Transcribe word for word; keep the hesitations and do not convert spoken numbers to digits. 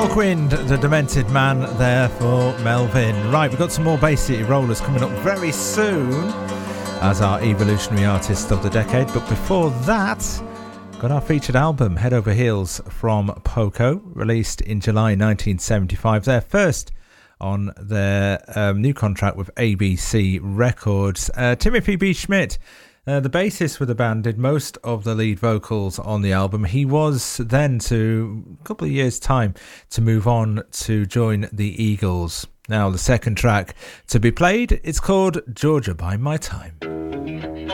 Hawkwind, the Demented Man there for Melvin. Right, we've got some more Bay City Rollers coming up very soon as our Evolutionary Artist of the Decade. But before that, got our featured album, Head Over Heels from Poco, released in July nineteen seventy-five. Their first on their um, new contract with A B C Records. Uh, Timothy B. Schmidt, Uh, the bassist for the band, did most of the lead vocals on the album. He was then, to a couple of years' time, to move on to join the Eagles. Now, the second track to be played is called Georgia by My Time.